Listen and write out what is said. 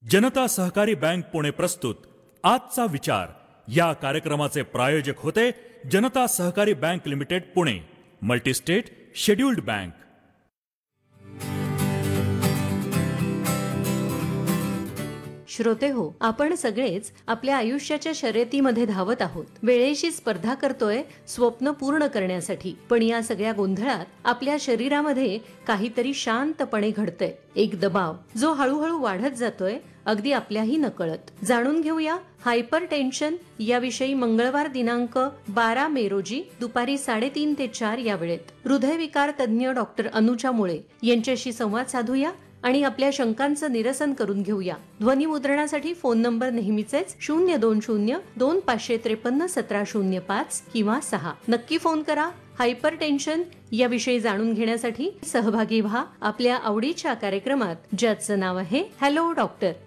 जनता सहकारी बँक पुणे प्रस्तुत आजचा विचार या कार्यक्रमाचे प्रायोजक होते जनता सहकारी bank limited Pune, multi-state scheduled bank. श्रोते हो, आपण सगळेच आपल्या आयुष्याच्या शर्यतीमध्ये धावत आहोत. वेळेशी स्पर्धा करतोय स्वप्न पूर्ण करण्यासाठी. पण या सगळ्या गोंधळात आपल्या शरीरामध्ये काहीतरी शांतपणे घडतंय. एक दबाव जो हळूहळू वाढत जातोय, अगदी आपल्याही नकळत. जाणून घेऊया हायपर टेन्शन याविषयी मंगळवार दिनांक 12 मे रोजी दुपारी 3:30 ते 4 या वेळेत हृदयविकार तज्ज्ञ डॉक्टर अनुजा मुळे यांच्याशी संवाद साधूया आणि आपल्या शंकांचं निरसन करून घेऊया. ध्वनी मुद्रणासाठी फोन नंबर नेहमीचेच 02025531705 किंवा 6. नक्की फोन करा. हायपर टेन्शन याविषयी जाणून घेण्यासाठी सहभागी व्हा आपल्या आवडीच्या कार्यक्रमात, ज्याचं नाव आहे हॅलो डॉक्टर.